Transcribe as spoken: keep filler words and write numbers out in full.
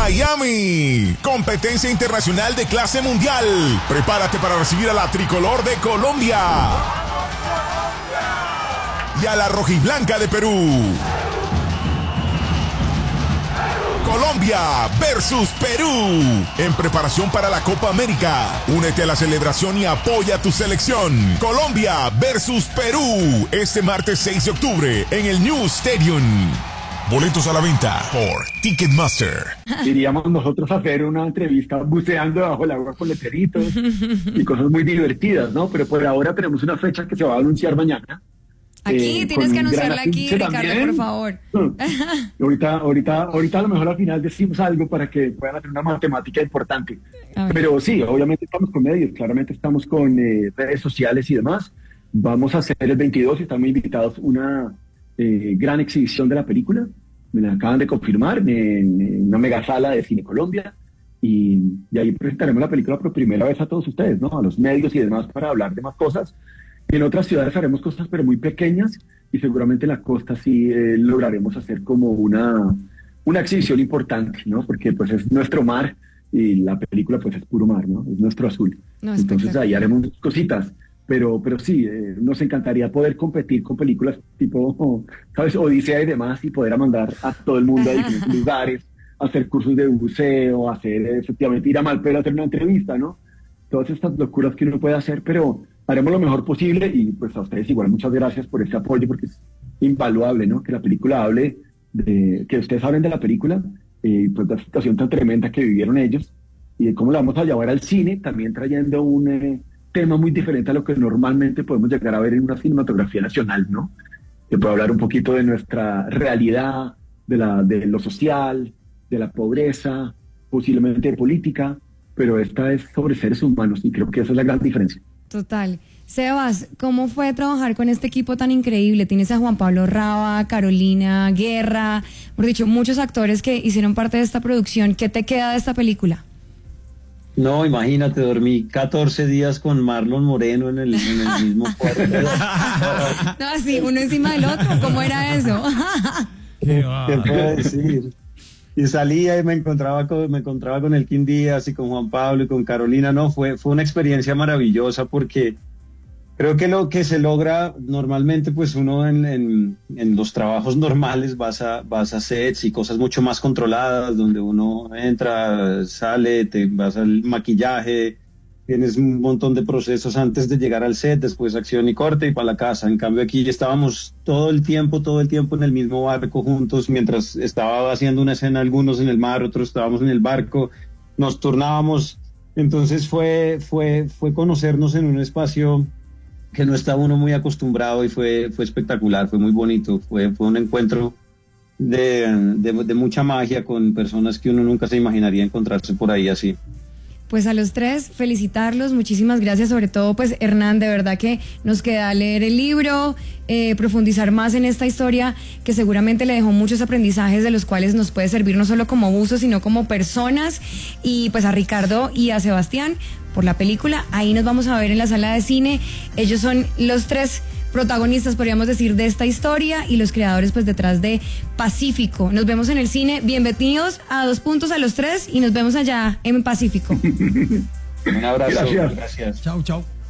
Miami, competencia internacional de clase mundial. Prepárate para recibir a la tricolor de Colombia y a la rojiblanca de Perú. Colombia versus Perú, en preparación para la Copa América. Únete a la celebración y apoya a tu selección. Colombia versus Perú, este martes seis de octubre en el New Stadium. Boletos a la venta por Ticketmaster. Iríamos nosotros a hacer una entrevista buceando bajo el agua con letreritos y cosas muy divertidas, ¿no? Pero por ahora tenemos una fecha que se va a anunciar mañana. Aquí eh, tienes que anunciarla aquí, Ricardo, también. Por favor. ahorita, ahorita, ahorita a lo mejor al final decimos algo para que puedan hacer una matemática importante. Pero sí, obviamente estamos con medios, claramente estamos con eh, redes sociales y demás. Vamos a hacer el veintidós y estamos invitados a una eh, gran exhibición de la película. Me la acaban de confirmar en, en una mega sala de Cine Colombia. Y, y ahí presentaremos la película por primera vez a todos ustedes, ¿no? A los medios y demás para hablar de más cosas. En otras ciudades haremos cosas pero muy pequeñas y seguramente en la costa sí eh, lograremos hacer como una, una exhibición importante, ¿no? Porque pues es nuestro mar y la película pues es puro mar, ¿no? Es nuestro azul. No, entonces ahí haremos cositas, pero, pero sí, eh, nos encantaría poder competir con películas tipo, ¿sabes? Odisea y demás y poder mandar a todo el mundo a diferentes lugares, hacer cursos de buceo, hacer efectivamente ir a Malpelo a hacer una entrevista, ¿no? Todas estas locuras que uno puede hacer, pero haremos lo mejor posible y pues a ustedes igual muchas gracias por ese apoyo porque es invaluable, ¿no? Que la película hable, de que ustedes hablen de la película, eh, pues de la situación tan tremenda que vivieron ellos y de cómo la vamos a llevar al cine, también trayendo un eh, tema muy diferente a lo que normalmente podemos llegar a ver en una cinematografía nacional, ¿no? Que puede hablar un poquito de nuestra realidad, de, la, de lo social, de la pobreza, posiblemente de política, pero esta es sobre seres humanos y creo que esa es la gran diferencia. Total. Sebas, ¿cómo fue trabajar con este equipo tan increíble? Tienes a Juan Pablo Raba, Carolina Guerra, por dicho, muchos actores que hicieron parte de esta producción. ¿Qué te queda de esta película? No, imagínate, dormí catorce días con Marlon Moreno en el, en el mismo cuarto. No, sí, uno encima del otro, ¿cómo era eso? ¿Qué, ¿Qué puedo decir? Y salía y me encontraba con, me encontraba con el Kim Díaz y con Juan Pablo y con Carolina. No, fue, fue una experiencia maravillosa porque creo que lo que se logra normalmente, pues uno en, en, en los trabajos normales vas a, vas a sets y cosas mucho más controladas, donde uno entra, sale, te vas al maquillaje, tienes un montón de procesos antes de llegar al set, después acción y corte y para la casa. En cambio aquí estábamos todo el tiempo, todo el tiempo en el mismo barco juntos, mientras estaba haciendo una escena, algunos en el mar, otros estábamos en el barco, nos turnábamos. Entonces fue, fue, fue conocernos en un espacio que no estaba uno muy acostumbrado y fue, fue espectacular, fue muy bonito, fue, fue un encuentro de, de, de mucha magia con personas que uno nunca se imaginaría encontrarse por ahí así. Pues a los tres, felicitarlos, muchísimas gracias, sobre todo pues Hernán, de verdad que nos queda leer el libro, eh, profundizar más en esta historia que seguramente le dejó muchos aprendizajes de los cuales nos puede servir no solo como buzos, sino como personas, y pues a Ricardo y a Sebastián por la película, ahí nos vamos a ver en la sala de cine, ellos son los tres protagonistas, podríamos decir, de esta historia y los creadores pues detrás de Pacífico. Nos vemos en el cine, bienvenidos a Dos Puntos a los tres y nos vemos allá en Pacífico. Un abrazo, gracias. Gracias. Chau, chau.